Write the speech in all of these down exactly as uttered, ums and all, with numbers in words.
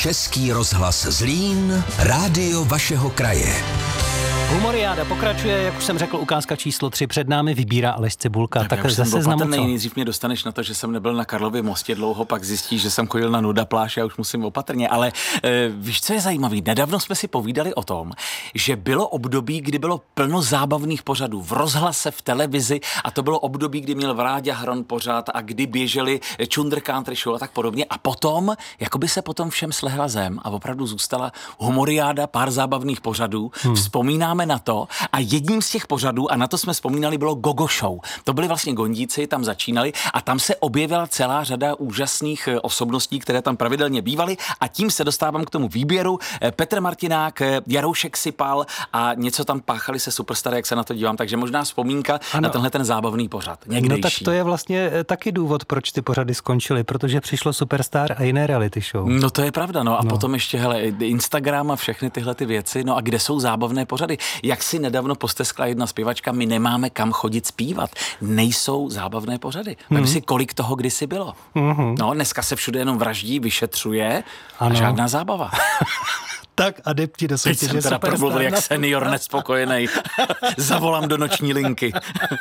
Český rozhlas Zlín, rádio vašeho kraje. Humoriáda pokračuje, jak už jsem řekl, ukázka číslo tři před námi vybírá Aleš Cibulka. Tak, tak tak zase znám co. Nejdřív mě dostaneš na to, že jsem nebyl na Karlově mostě dlouho, pak zjistíš, že jsem chodil na nuda pláž a už musím opatrně, ale e, víš, co je zajímavý? Nedávno jsme si povídali o tom, že bylo období, kdy bylo plno zábavných pořadů v rozhlase, v televizi a to bylo období, kdy měl Vráďa Hron pořad a kdy běželi Chunder Country Show a tak podobně a potom, jakoby se potom všem slehla zem a opravdu zůstala humoriáda, pár zábavných pořadů. Hmm. Vzpomínáme na to a jedním z těch pořadů, a na to jsme vzpomínali, bylo Gogo Show. To byli vlastně gondíci, tam začínali a tam se objevila celá řada úžasných osobností, které tam pravidelně bývaly a tím se dostávám k tomu výběru. Petr Martinák, Jaroušek Sypal a něco tam páchali se Superstar, jak se na to dívám, takže možná vzpomínka ano. na tenhle ten zábavný pořad. Někdejší. No tak to je vlastně taky důvod, proč ty pořady skončily, protože přišlo Superstar a jiné reality show. No to je pravda, no a no. potom ještě, hele, Instagram a všechny tyhle ty věci, no a kde jsou zábavné pořady? Jak si nedávno posteskla jedna zpěvačka, my nemáme kam chodit zpívat. Nejsou zábavné pořady. Vem mm. si, kolik toho kdysi bylo. Mm-hmm. No, dneska se všude jenom vraždí, vyšetřuje ano. a žádná zábava. Tak adepti do soutěže Superstar. Teď jsem teda promluvil jak senior nespokojenej. Zavolám do noční linky.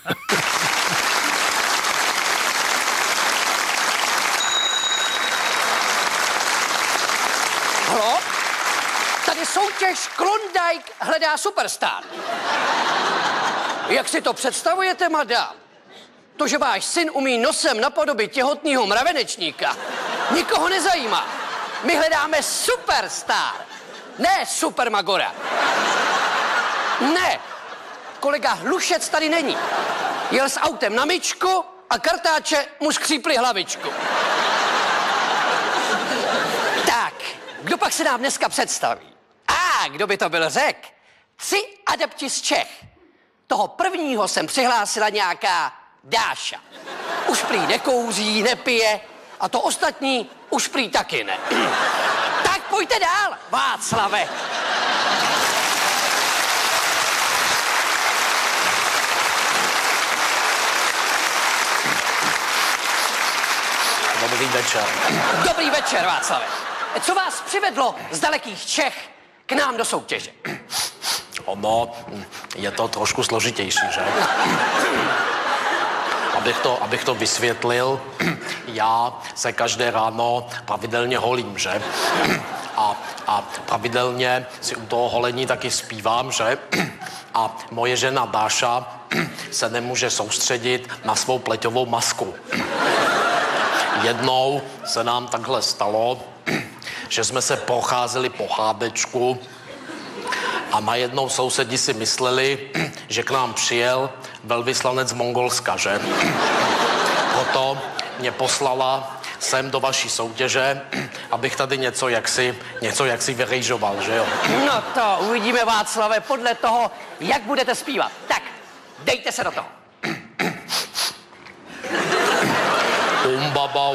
Halo? Tady soutěž Klondike hledá Superstar. Jak si to představujete, madam? To, že váš syn umí nosem napodobit těhotného mravenečníka, nikoho nezajímá. My hledáme Superstar, ne Supermagora. Ne, kolega Hlušec tady není. Jel s autem na myčku a kartáče mu skřípli hlavičku. Tak, kdo pak se nám dneska představí? A kdo by to byl řek? Tři adepti z Čech. Toho prvního jsem přihlásila nějaká Dáša. Už prý nekouří, nepije a to ostatní už prý taky ne. Tak pojďte dál, Václave. Dobrý večer. Dobrý večer, Václave. Co vás přivedlo z dalekých Čech k nám do soutěže? Ono je to trošku složitější, že? Abych to, abych to vysvětlil, já se každé ráno pravidelně holím, že? A, a pravidelně si u toho holení taky zpívám, že? A moje žena Dáša se nemůže soustředit na svou pleťovou masku. Jednou se nám takhle stalo, že jsme se procházeli po chádečku a najednou sousedi si mysleli, že k nám přijel velvyslanec z Mongolska, že? Proto mě poslala sem do vaší soutěže, abych tady něco jaksi, něco jaksi vyrejžoval, že jo? No to uvidíme, Václave, podle toho, jak budete zpívat. Tak, dejte se do toho. Umbabau,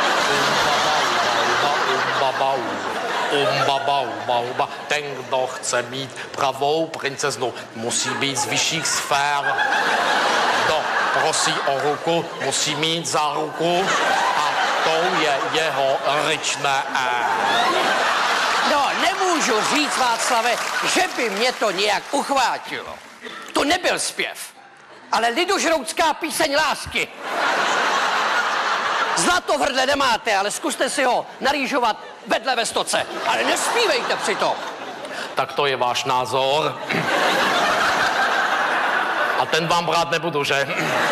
umbabau, umbabau, umbabau. Ten, kdo chce mít pravou princeznu, musí být z vyšších sfér. Kdo prosí o ruku, musí mít za ruku a to je jeho ryčné E. No, nemůžu říct, Václave, že by mě to nějak uchvátilo. To nebyl zpěv, ale lidožroutská píseň lásky. Zlato v hrdle nemáte, ale zkuste si ho narýžovat vedle ve stoce. Ale nespívejte přitom. Tak to je váš názor. A ten vám brát nebudu, že?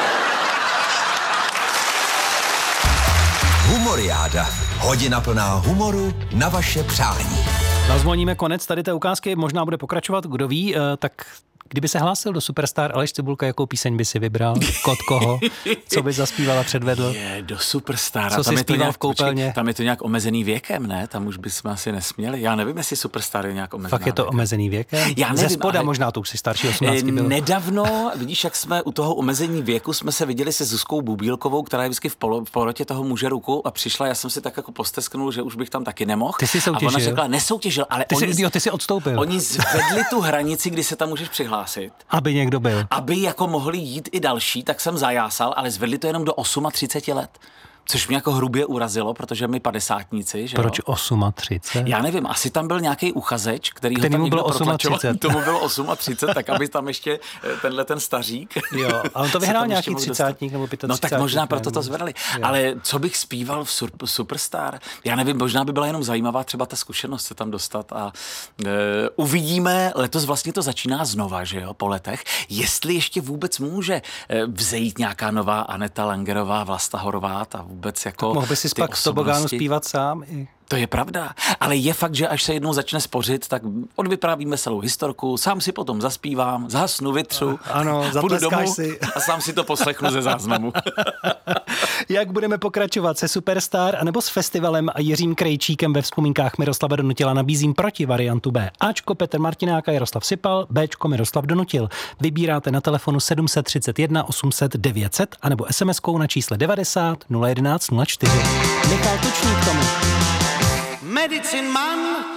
Humoriáda. Hodina plná humoru na vaše přání. Nazvoníme konec tady té ukázky, možná bude pokračovat, kdo ví, tak kdyby se hlásil do Superstar Aleš Cibulka, jakou píseň by si vybral? Kod koho? Co by zaspíval a předvedl? Je, do Superstar. Co si zpíval v koupelně? Počkej, tam je to nějak omezený věkem, ne? Tam už bychom asi nesměli. Já nevím, jestli Superstar je nějak omezený. Fakt je to věkem. omezený věkem? Já nevím, Ze spoda ale... možná, to už si starší osmnácti byl. Nedávno, vidíš, jak jsme u toho omezení věku, jsme se viděli se Zuzkou Bubílkovou, která je vždycky v, polo, v porotě toho muže ruku a přišla, já jsem si tak jako postesknul, že už bych tam taky nemohl. Ty jsi soutěžil. A ona řekla, nesoutěžil, ale ty oni, jsi, jo, ty jsi odstoupil. Oni zvedli tu hranici, kdy se tam můžeš přihlásit. Aby někdo byl. Aby jako mohli jít i další, tak jsem zajásal, ale zvedli to jenom do třiceti osmi let. Což mě jako hrubě urazilo, protože my padesátníci, že Proč jo? třicet osm? Já nevím, asi tam byl nějaký uchazeč, který ho Který tam mu někdo bylo protlačoval. třicet osm. Tomu bylo třicet osm, tak aby tam ještě tenhle ten stařík. Jo, ale on to se vyhrál tam nějaký ještě mohl třicátník nebo dostat. No tak pětatřicátník, možná proto ne? to zvedali. Jo. Ale co bych zpíval v sur- Superstar? Já nevím, možná by byla jenom zajímavá třeba ta zkušenost se tam dostat a e, uvidíme, letos vlastně to začíná znova, že jo, po letech, jestli ještě vůbec může e, vzejít nějaká nová Aneta Langerová, Vlasta Horová a vůbec jako Mohl by si ty pak z tobogánu osobnosti. zpívat sám i... To je pravda, ale je fakt, že až se jednou začne spořit, tak odvyprávíme celou historku, sám si potom zaspívám, zhasnu, vytřu, Ano, půjdu zatleskáš domů si. a sám si to poslechnu ze záznamu. Jak budeme pokračovat se Superstar anebo s festivalem a Jiřím Krejčíkem ve vzpomínkách Miroslava Donutila, nabízím proti variantu B. Ačko Petr Martinák a Jaroslav Sipal, Bčko Miroslav Donutil. Vybíráte na telefonu sedm set třicet jedna osm set devět set anebo es em eskou na čísle devadesát nula jedenáct nula čtyři. Michal Tučník tomu. Medicine Man